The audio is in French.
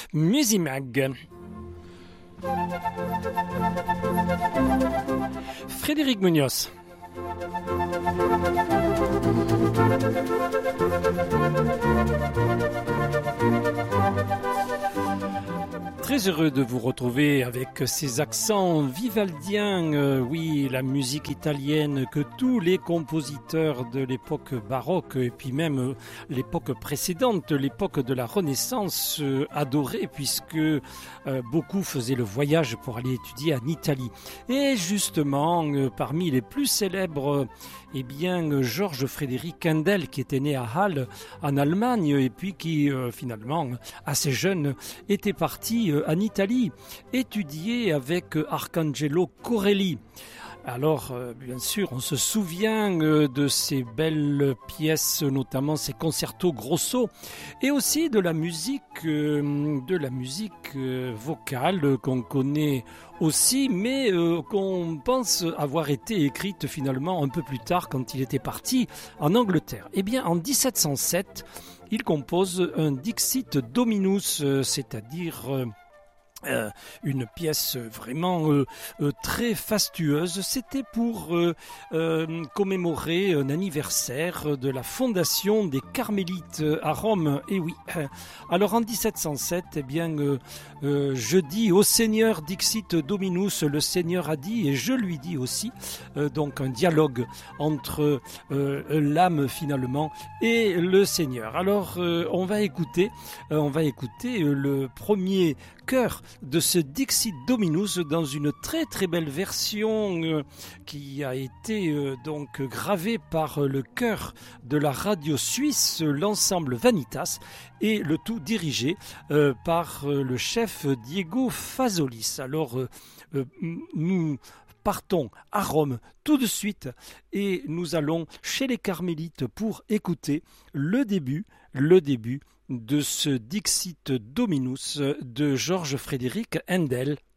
Musimag. Frédéric Munoz. Très heureux de vous retrouver avec ces accents vivaldiens, oui, la musique italienne que tous les compositeurs de l'époque baroque et puis même l'époque précédente, l'époque de la Renaissance, adoraient puisque beaucoup faisaient le voyage pour aller étudier en Italie. Et justement, parmi les plus célèbres, eh bien, Georges Frédéric Händel, qui était né à Halle, en Allemagne, et puis qui, finalement, assez jeune, était parti en Italie, étudier avec Arcangelo Corelli. Alors, bien sûr, on se souvient de ces belles pièces, notamment ces concertos grosso, et aussi de la musique vocale qu'on connaît aussi, mais qu'on pense avoir été écrite finalement un peu plus tard quand il était parti en Angleterre. Eh bien, en 1707, il compose un Dixit Dominus, c'est-à-dire une pièce vraiment très fastueuse. C'était pour commémorer un anniversaire de la fondation des Carmélites à Rome. Et oui, alors en 1707, eh bien, je dis au Seigneur Dixit Dominus, le Seigneur a dit, et je lui dis aussi, donc un dialogue entre l'âme finalement et le Seigneur. Alors on va écouter le premier chœur de ce Dixit Dominus dans une très très belle version qui a été donc gravée par le chœur de la radio suisse, l'ensemble Vanitas, et le tout dirigé par le chef Diego Fazolis. Alors nous partons à Rome tout de suite et nous allons chez les Carmélites pour écouter le début de ce Dixit Dominus de Georges Frédéric Händel.